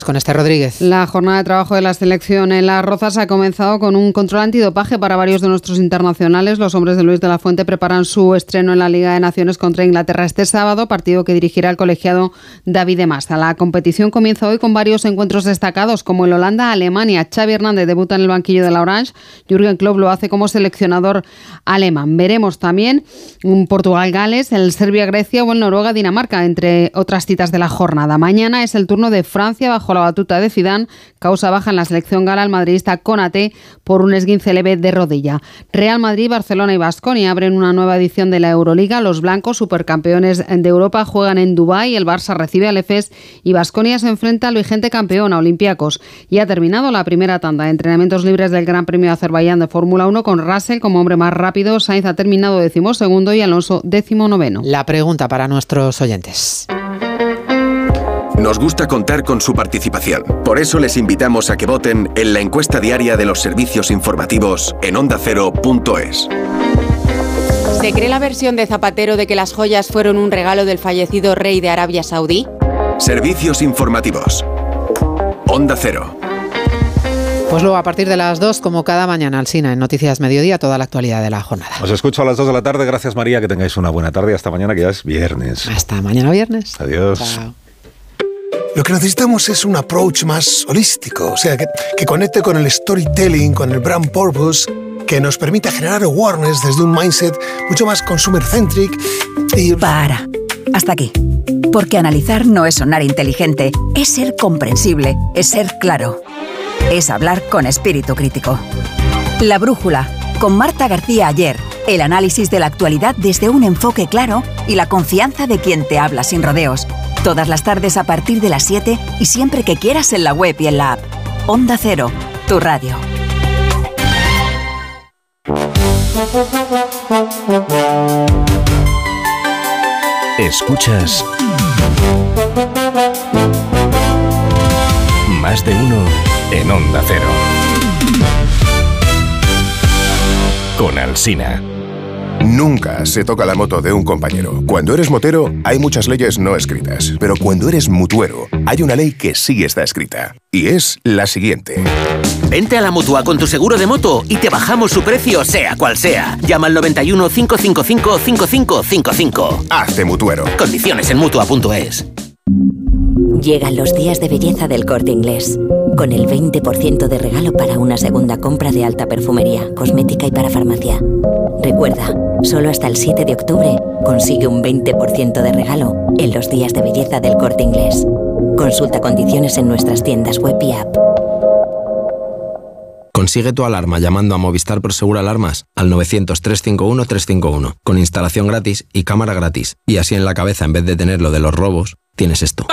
Con Esther Rodríguez. La jornada de trabajo de la selección en Las Rozas ha comenzado con un control antidopaje para varios de nuestros internacionales. Los hombres de Luis de la Fuente preparan su estreno en la Liga de Naciones contra Inglaterra este sábado, partido que dirigirá el colegiado David de Masta. La competición comienza hoy con varios encuentros destacados, como el Holanda-Alemania. Xavi Hernández debuta en el banquillo de la Orange. Jürgen Klopp lo hace como seleccionador alemán. Veremos también un Portugal-Gales, el Serbia-Grecia o el Noruega-Dinamarca, entre otras citas de la jornada. Mañana es el turno de Francia bajo la batuta de Zidane, causa baja en la selección gala el madridista Konaté por un esguince leve de rodilla. Real Madrid, Barcelona y Baskonia abren una nueva edición de la Euroliga. Los blancos, supercampeones de Europa, juegan en Dubái. El Barça recibe al Efes y Baskonia se enfrenta al vigente campeón, a Olympiacos. Y ha terminado la primera tanda de entrenamientos libres del Gran Premio de Azerbaiyán de Fórmula 1 con Russell como hombre más rápido. Sainz ha terminado 12º y Alonso 19º. La pregunta para nuestros oyentes. Nos gusta contar con su participación. Por eso les invitamos a que voten en la encuesta diaria de los servicios informativos en ondacero.es. ¿Se cree la versión de Zapatero de que las joyas fueron un regalo del fallecido rey de Arabia Saudí? Servicios informativos. Onda Cero. Pues luego a partir de las 2, como cada mañana, Alsina, en Noticias Mediodía, toda la actualidad de la jornada. Os escucho a las 2 de la tarde. Gracias, María. Que tengáis una buena tarde. Hasta mañana, que ya es viernes. Hasta mañana viernes. Adiós. Chao. Lo que necesitamos es un approach más holístico, o sea, que conecte con el storytelling, con el brand purpose, que nos permita generar awareness desde un mindset mucho más consumer-centric y... Para. Hasta aquí. Porque analizar no es sonar inteligente, es ser comprensible, es ser claro. Es hablar con espíritu crítico. La Brújula, con Marta García Aller. El análisis de la actualidad desde un enfoque claro y la confianza de quien te habla sin rodeos. Todas las tardes a partir de las 7 y siempre que quieras en la web y en la app. Onda Cero, tu radio. Escuchas Más de uno en Onda Cero. Con Alsina. Nunca se toca la moto de un compañero. Cuando eres motero, hay muchas leyes no escritas. Pero cuando eres mutuero, hay una ley que sí está escrita. Y es la siguiente. Vente a la Mutua con tu seguro de moto y te bajamos su precio, sea cual sea. Llama al 91 555 5555. Hazte mutuero. Condiciones en Mutua.es. Llegan los días de belleza del Corte Inglés. Con el 20% de regalo para una segunda compra de alta perfumería, cosmética y para farmacia. Recuerda, solo hasta el 7 de octubre consigue un 20% de regalo en los días de belleza del Corte Inglés. Consulta condiciones en nuestras tiendas web y app. Consigue tu alarma llamando a Movistar Prosegur Alarmas al 900-351-351 con instalación gratis y cámara gratis. Y así en la cabeza, en vez de tener lo de los robos, tienes esto.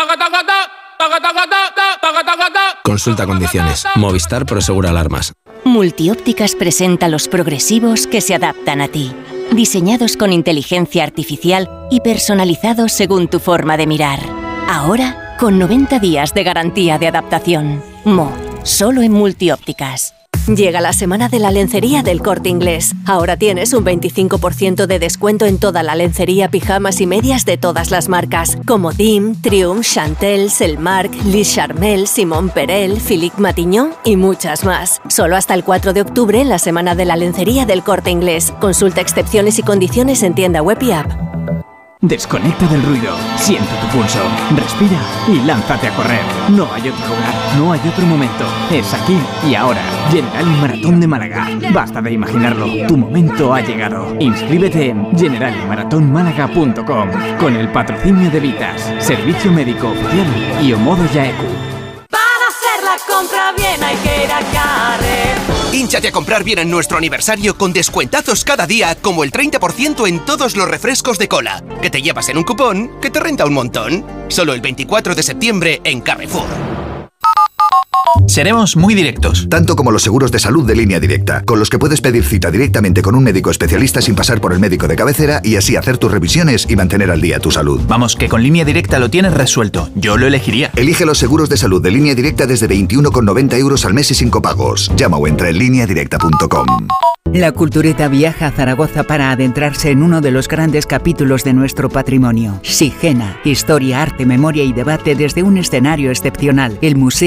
Consulta condiciones. Movistar Prosegur Alarmas. Multiópticas presenta los progresivos que se adaptan a ti. Diseñados con inteligencia artificial y personalizados según tu forma de mirar. Ahora, con 90 días de garantía de adaptación. Solo en Multiópticas. Llega la semana de la lencería del Corte Inglés. Ahora tienes un 25% de descuento en toda la lencería, pijamas y medias de todas las marcas, como Dim, Triumph, Chantel, Selmark, Lis Charmel, Simon Perel, Philippe Matignon y muchas más. Solo hasta el 4 de octubre en la semana de la lencería del Corte Inglés. Consulta excepciones y condiciones en tienda web y app. Desconecta del ruido, siente tu pulso, respira y lánzate a correr. No hay otro lugar, no hay otro momento. Es aquí y ahora. Generali Maratón de Málaga. Basta de imaginarlo, tu momento ha llegado. Inscríbete en generaliMaratónMálaga.com con el patrocinio de Vitas, Servicio Médico Oficial y Omodo Yaeku. Para hacer la compra bien hay que ir a Carrer. Hínchate a comprar bien en nuestro aniversario con descuentazos cada día, como el 30% en todos los refrescos de cola, que te llevas en un cupón que te renta un montón. Solo el 24 de septiembre en Carrefour. Seremos muy directos. Tanto como los seguros de salud de Línea Directa, con los que puedes pedir cita directamente con un médico especialista sin pasar por el médico de cabecera y así hacer tus revisiones y mantener al día tu salud. Vamos, que con Línea Directa lo tienes resuelto. Yo lo elegiría. Elige los seguros de salud de Línea Directa desde 21,90 € al mes y sin copagos. Llama o entra en lineadirecta.com. La Cultureta viaja a Zaragoza para adentrarse en uno de los grandes capítulos de nuestro patrimonio. Sigena, historia, arte, memoria y debate desde un escenario excepcional. El Museo